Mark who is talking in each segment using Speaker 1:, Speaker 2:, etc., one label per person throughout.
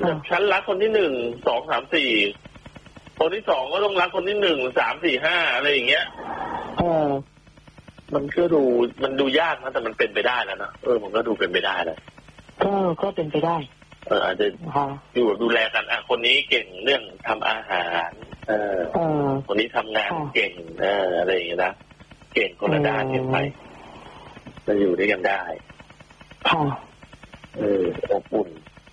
Speaker 1: ฉันรักคนที่1 2 3 4คนที่2ก็ต้องรักคนที่1 3 4 5อะไรอย่างเงี้ยมันดูยากนะแต่มันเป็นไปได้แล้วนะมันก็ดูเป็นไปได้เลย
Speaker 2: ก็เป็นไปได้
Speaker 1: อาจจะอยู่ดูแลกันคนนี้เก่งเรื่องทำอาหารคนนี้ทำงานเก่งอะไรอย่างเงี้ยนะเก่งคนละด้านกันไปจะอยู่ด้วยกันได้อบอุ่น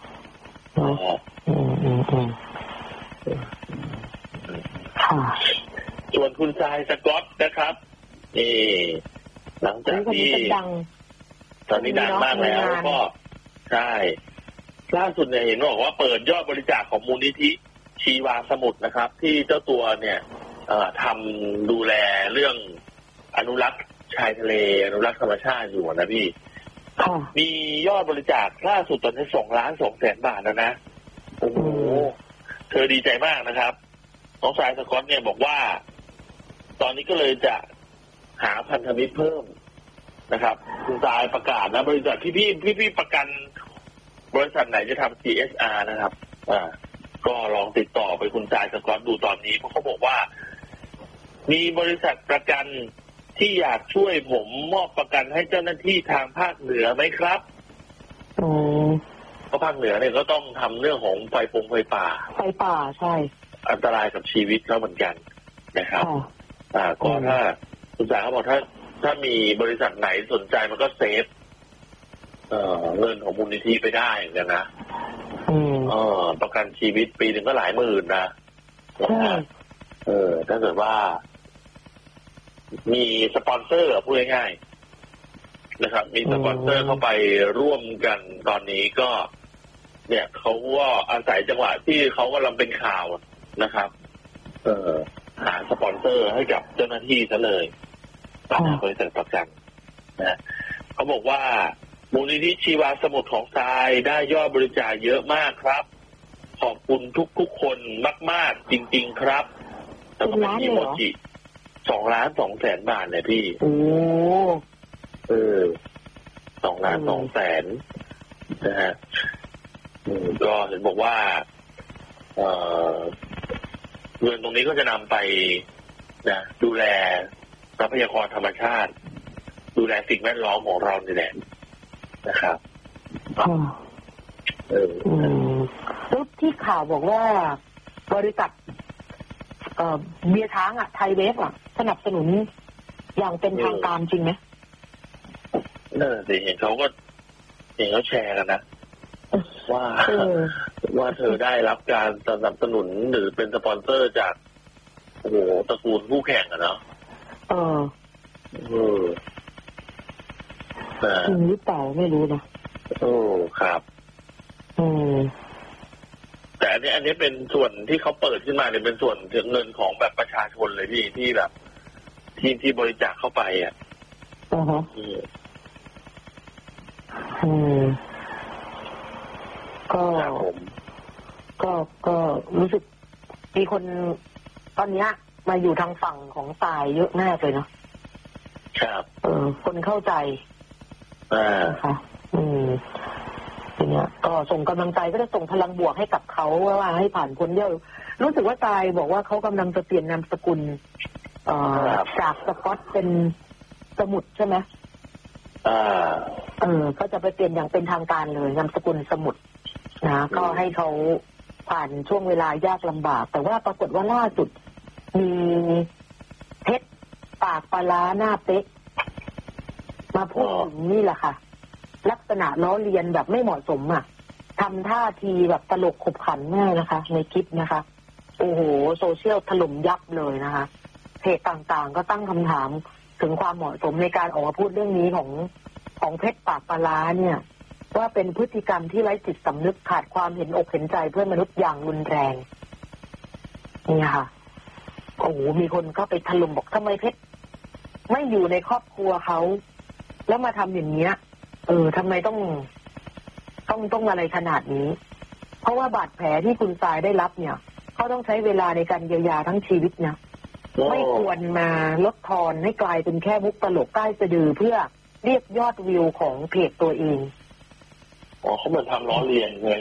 Speaker 1: ส่วนคุณทรายสก๊อตนะครับนี่หลังจากที่ตอนนี้ดังมากแล้วก็ใช่ล่าสุดเนี่ยเห็นบอกว่าเปิดยอดบริจาคของมูลนิธิชีวาสมุทรนะครับที่เจ้าตัวเนี่ยทำดูแลเรื่องอนุรักษ์ชายทะเลอนุรักษ์ธรรมชาติอยู่นะพี่มียอดบริจาคล่าสุดตอนนี้2,200,000 บาทแล้วนะโอ้โหเธอดีใจมากนะครับน้องทรายสก๊อตเนี่ยบอกว่าตอนนี้ก็เลยจะหาพันธมิตรเพิ่มนะครับคุณทรายประกาศนะบริษัทพี่ประกันบริษัทไหนจะทำ CSR นะครับก็ลองติดต่อไปคุณทรายสก๊อตดูตอนนี้เพราะเขาบอกว่ามีบริษัทประกันที่อยากช่วยผมมอบประกันให้เจ้าหน้าที่ทางภาคเหนือไหมครับเพราะภาคเหนือเนี่ยก็ต้องทำเรื่องของไฟป่า
Speaker 2: ใช่
Speaker 1: อันตรายกับชีวิตเขาเหมือนกันนะครับก็ถ้าคุณทรายเขาบอกถ้ามีบริษัทไหนสนใจมันก็เซฟเงินของมูลนิธิไปได้เหมือนกันนะประกันชีวิตปีหนึ่งก็หลายหมื่นนะถ้าเกิดว่ามีสปอนเซอร์พูดง่ายๆนะครับมีสปอนเซอร์เข้าไปร่วมกันตอนนี้ก็เนี่ยเขาก็อาศัยจังหวะที่เขากำลังเป็นข่าวนะครับหาสปอนเซอร์ให้กับเจ้าหน้าที่ซะเลยบริษัทประกันนะเขาบอกว่ามูลนิธิชีวาสมุทรของทรายได้ยอดบริจาคเยอะมากครับขอบคุณทุกคนมากๆจริงๆครับแล้วก็เป็นอีโมจิ2,200,000 บาทเลยพี่2,200,000นะฮะก็เห็นบอกว่าเงินตรงนี้ก็จะนำไปนะดูแลทรัพยากรธรรมชาติดูแลสิ่งแวดล้อมของเรานี่แหละนะครับ
Speaker 2: แล้วที่ข่าวบอกว่าบริษัทเบียร์ช้างไทยเวฟสนับสนุนอย่างเป็นทางการจริงไหม
Speaker 1: สิเห็นเขาแชร์กันนะว่าเธอได้รับการสนับสนุนหรือเป็นสปอนเซอร์จากโอ้โหตระกูลผู้แข่งอะเนาะ
Speaker 2: จริงหรือเปล่าไม่รู้นะ
Speaker 1: ครับแต่อันนี้เป็นส่วนที่เขาเปิดขึ้นมาเนี่ยเป็นส่วนเงินของแบบประชาชนเลยที่แบบที่บริจาคเข้าไป
Speaker 2: ก็รู้สึกมีคนตอนนี้มาอยู่ทางฝั่งของทรายเยอะแน่เลยเนาะ
Speaker 1: ครับ
Speaker 2: คนเข้าใจค่ะทีเนี้ยก็ส่งกำลังใจก็จะส่งพลังบวกให้กับเขาว่าให้ผ่านพ้นเยอะรู้สึกว่าทรายบอกว่าเขากำลังจะเปลี่ยนนามสกุลจากสก๊อตเป็นสมุทรใช่ไหมก็จะไปเปลี่ยนอย่างเป็นทางการเลยนามสกุลสมุทรนะก็ให้เขาผ่านช่วงเวลายากลำบากแต่ว่าปรากฏว่าล่าสุดมีเพชรปากปลาหน้าเป๊ะมาพูดถึงนี่แหละค่ะลักษณะล้อเลียนแบบไม่เหมาะสมทำท่าทีแบบตลกขบขันมากนะคะในคลิปนะคะโอ้โหโซเชียลถล่มยับเลยนะคะเพจต่างๆก็ตั้งคำถามถึงความเหมาะสมในการออกมาพูดเรื่องนี้ของเพชรปากปลาเนี่ยว่าเป็นพฤติกรรมที่ไร้จิตสำนึกขาดความเห็นอกเห็นใจเพื่อนมนุษย์อย่างรุนแรงนี่ค่ะโอ้โหมีคนก็ไปถล่มบอกทำไมเพชรไม่อยู่ในครอบครัวเขาแล้วมาทำอย่างเนี้ยทำไมต้องอะไรขนาดนี้เพราะว่าบาดแผลที่คุณทรายได้รับเนี่ยเขาต้องใช้เวลาในการเยียวยาทั้งชีวิตนะไม่ควรมาลดทอนให้กลายเป็นแค่มุกตลกใต้สะดือเพื่อเรียกยอดวิวของเพจตัวเอง
Speaker 1: เขาเหมือนทำล้อเลียนเลย